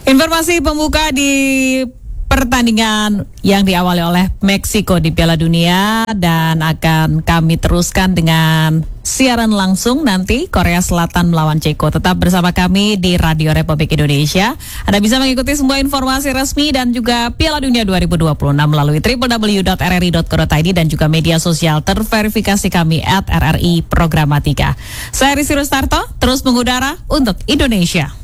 Informasi pembuka di pertandingan yang diawali oleh Meksiko di Piala Dunia, dan akan kami teruskan dengan siaran langsung nanti Korea Selatan melawan Ceko. Tetap bersama kami di Radio Republik Indonesia. Anda bisa mengikuti semua informasi resmi dan juga Piala Dunia 2026 melalui www.rri.co.id dan juga media sosial terverifikasi kami @RRI Programatika. Saya Risi Rustarto, terus mengudara untuk Indonesia.